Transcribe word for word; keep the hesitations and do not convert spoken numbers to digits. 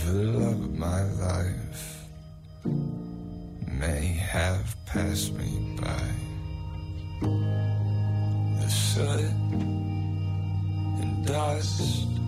the love of my life may have passed me by. The soot and dust